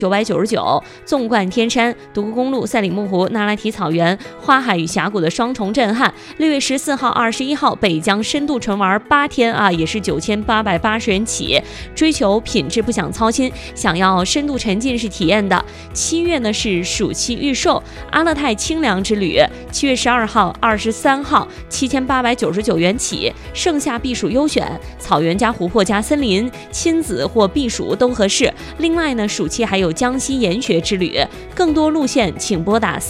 999，纵贯天山、独孤公路、赛里木湖、那拉提草原、花海与峡谷的双重震撼。6月14号、21号，北疆深度纯玩8天啊，也是9880元起。追求品质不想操心，想要深度沉浸式体验的。7月呢是暑期预售，阿勒泰清凉之旅，7月12号、23号7899元起，盛夏避暑优选，草原加湖泊加森林，亲子或避暑都合适。另外呢，暑期还有江西研学之旅，更多路线请拨打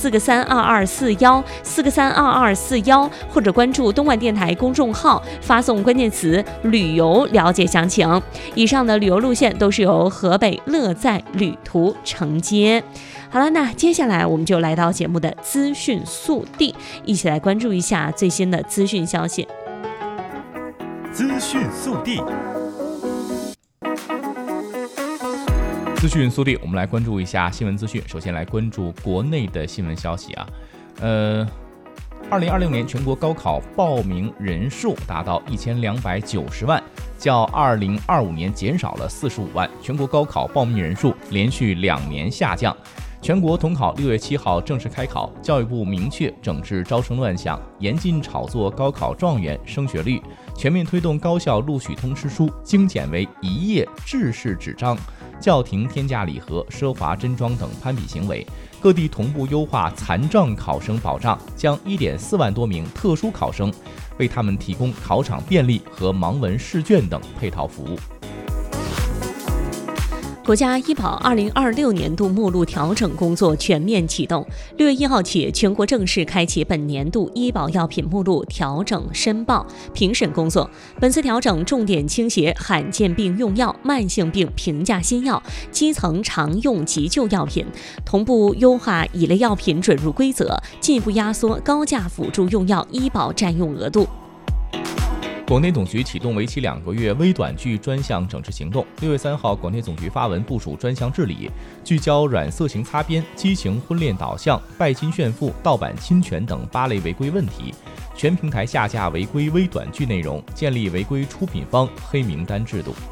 4个32241，4个32241，或者关注东莞电台公众号，发送关键词旅游了解详情。以上的旅游路线都是由河北乐在旅途承接。好了，那接下来我们就来到节目的资讯速递，一起来关注一下最新的资讯消息。 资讯速递。 资讯速递，我们来关注一下新闻资讯。首先来关注国内的新闻消息啊。2026年全国高考报名人数达到1290万，较2025年减少了45万，全国高考报名人数连续2年下降。全国统考6月7号正式开考，教育部明确整治招生乱象，严禁炒作高考状元升学率，全面推动高校录取通知书精简为1页制式纸张，叫停天价礼盒、奢华真装等攀比行为。各地同步优化残障考生保障，将1.4万多名特殊考生为他们提供考场便利和盲文试卷等配套服务。 国家医保2026年度目录调整工作全面启动，6月1号起，全国正式开启本年度医保药品目录调整申报评审工作。本次调整重点倾斜罕见病用药、慢性病平价新药、基层常用急救药品，同步优化乙类药品准入规则，进一步压缩高价辅助用药医保占用额度。 广电总局启动为期2个月微短剧专项整治行动。6月3号，广电总局发文部署专项治理，聚焦软色情擦边、激情婚恋导向、拜金炫富、盗版侵权等8类违规问题，全平台下架违规微短剧内容，建立违规出品方黑名单制度。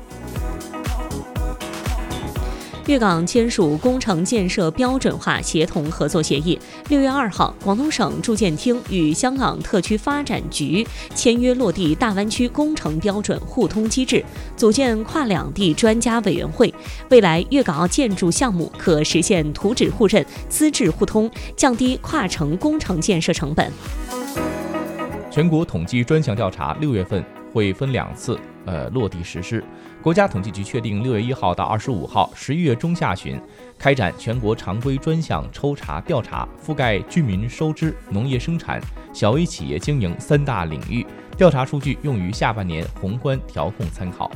粤港签署工程建设标准化协同合作协议。6月2号，广东省住建厅与香港特区发展局签约落地大湾区工程标准互通机制，组建跨两地专家委员会。未来粤港澳建筑项目可实现图纸互认、资质互通，降低跨城工程建设成本。 全国统计专项调查6月份会分2次落地实施。国家统计局确定6月1号到25号11月中下旬开展全国常规专项抽查调查，覆盖居民收支、农业生产、小微企业经营3大领域。调查数据用于下半年宏观调控参考。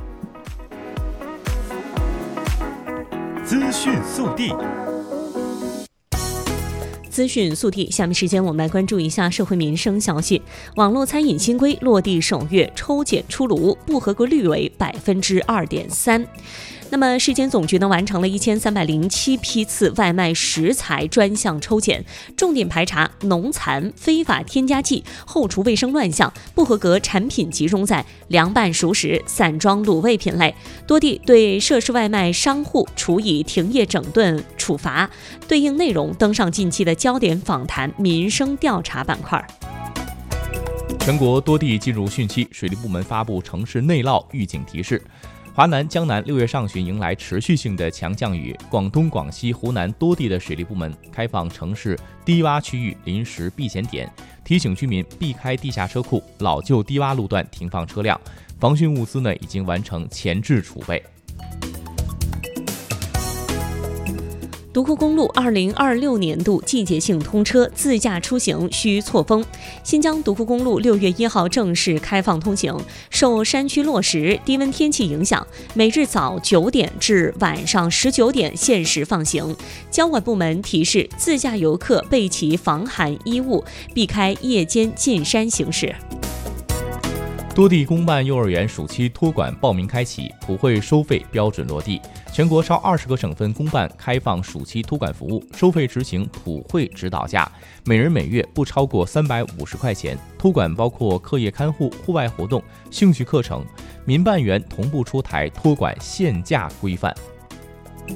资讯速递。 资讯速递，下面时间我们来关注一下社会民生消息。网络餐饮新规落地首月抽检出炉，不合格率为2.3%。那么市监总局呢完成了1307批次外卖食材专项抽检，重点排查农残、非法添加剂、后厨卫生乱象，不合格产品集中在凉拌熟食、散装卤味品类，多地对涉事外卖商户处以停业整顿处罚，对应内容登上近期的焦点访谈民生调查板块。 全国多地进入汛期，水利部门发布城市内涝预警提示。华南、江南6月上旬迎来持续性的强降雨，广东、广西、湖南多地的水利部门开放城市低洼区域临时避险点，提醒居民避开地下车库、老旧低洼路段停放车辆。防汛物资呢已经完成前置储备。 独库公路2026年度季节性通车，自驾出行需错峰。新疆独库公路6月1号正式开放通行，受山区落石、低温天气影响，每日早9点至晚上19点限时放行。交管部门提示自驾游客备齐防寒衣物，避开夜间进山行驶。 多地公办幼儿园暑期托管报名开启，普惠收费标准落地。全国超20个省份公办开放暑期托管服务，收费执行普惠指导价，每人每月不超过350块钱。托管包括课业看护、户外活动、兴趣课程，民办园同步出台托管限价规范。